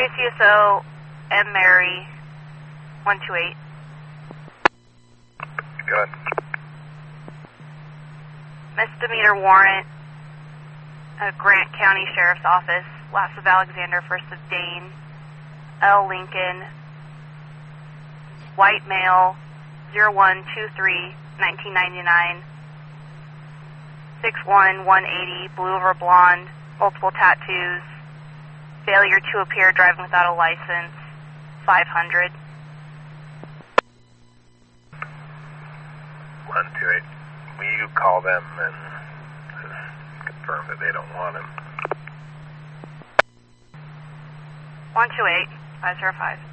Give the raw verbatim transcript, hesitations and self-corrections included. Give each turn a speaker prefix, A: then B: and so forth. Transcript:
A: C S O M. Mary, one two eight.
B: Go ahead.
A: Misdemeanor warrant, uh, Grant County Sheriff's Office, last of Alexander, first of Dane, L. Lincoln, white male, zero one two three, nineteen ninety-nine, six one, one eighty, blue over blonde, multiple tattoos, failure to appear driving without a license, five hundred.
B: one two eight. Will you call them and just confirm that they don't want him?
A: one two eight, five zero five.